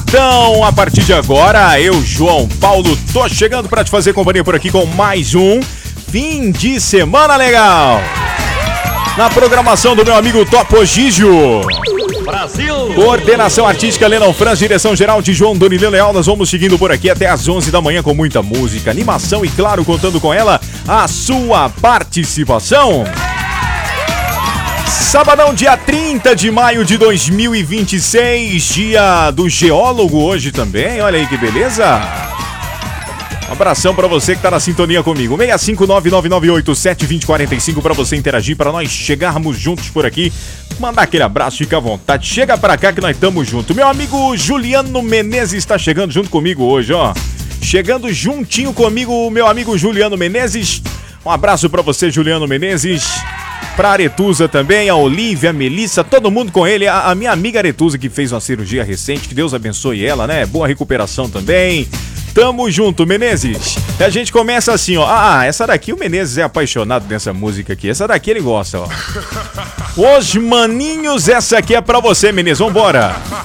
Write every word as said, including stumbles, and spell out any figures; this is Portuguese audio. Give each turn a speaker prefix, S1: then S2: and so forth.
S1: Então, a partir de agora, eu, João Paulo, tô chegando para te fazer companhia por aqui com mais um Fim de Semana Legal. Na programação do meu amigo Topo Gigio.
S2: Brasil!
S1: Coordenação artística Lennon Franz, direção geral de João Donileu Leal. Nós vamos seguindo por aqui até às onze da manhã com muita música, animação e, claro, contando com ela a sua participação. Sabadão, dia trinta de maio de dois mil e vinte e seis, dia do geólogo hoje também, olha aí que beleza. Um abração pra você que tá na sintonia comigo, seis cinco nove nove nove oito sete dois zero quatro cinco pra você interagir, pra nós chegarmos juntos por aqui. Mandar aquele abraço, fica à vontade, chega pra cá que nós estamos juntos. Meu amigo Juliano Menezes está chegando junto comigo hoje, ó. Chegando juntinho comigo o meu amigo Juliano Menezes. Um abraço pra você, Juliano Menezes. Pra Aretusa também, a Olívia, a Melissa, todo mundo com ele. A, a minha amiga Aretusa que fez uma cirurgia recente, que Deus abençoe ela, né? Boa recuperação também. Tamo junto, Menezes. E a gente começa assim, ó. Ah, essa daqui, o Menezes é apaixonado nessa música aqui. Essa daqui ele gosta, ó. Os Maninhos, essa aqui é pra você, Menezes. Vambora.